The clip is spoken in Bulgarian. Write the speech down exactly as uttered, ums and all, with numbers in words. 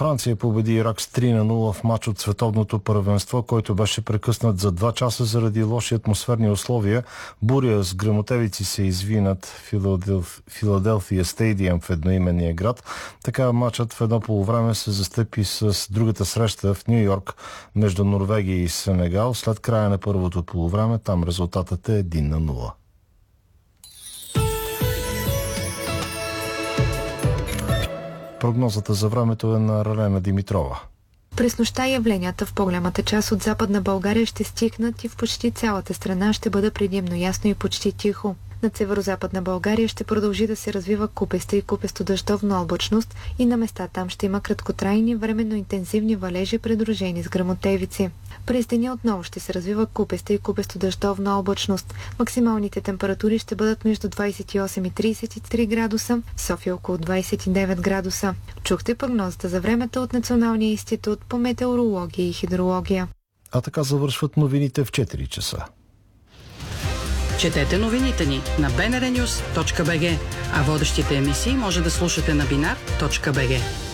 Франция победи Ирак с три на нула в матч от световното първенство, който беше прекъснат за два часа заради лоши атмосферни условия. Буря с гръмотевици се изви над Филаделф... Филаделфия Стадиум в едноименния град. Така матчът в едно полувреме се застъпи с другата среща в Ню Йорк между Норвегия и Сенегал. След края на първото полувреме там резултатът е един на нула. Прогнозата за времето е на Ралена Димитрова. През нощта явленията в по-голямата част от Западна България ще стихнат и в почти цялата страна ще бъде предимно ясно и почти тихо. Над северо-западна България ще продължи да се развива купеста и купесто-дъждовна облачност и на места там ще има краткотрайни, временно интензивни валежи, придружени с гръмотевици. През деня отново ще се развива купеста и купесто-дъждовна облачност. Максималните температури ще бъдат между двадесет и осем и тридесет и три градуса, в София около двадесет и девет градуса. Чухте прогнозата за времето от Националния институт по метеорология и хидрология. А така завършват новините в четири часа. Четете новините ни на би ен ар нюс точка би джи, а водещите емисии може да слушате на бинар точка би джи.